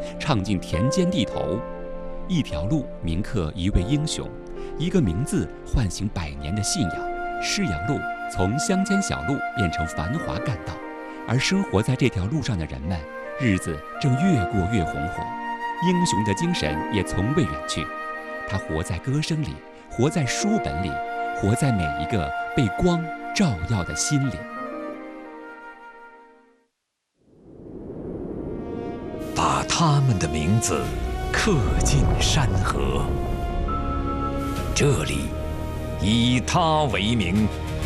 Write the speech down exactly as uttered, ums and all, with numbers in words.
唱尽田间地头。一条路铭刻一位英雄，一个名字唤醒百年的信仰。诗阳路从乡间小路变成繁华干道，而生活在这条路上的人们，日子正越过越红火。英雄的精神也从未远去，他活在歌声里，活在书本里，活在每一个被光照耀的心里。 把他们的名字刻进山河，这里以他为名，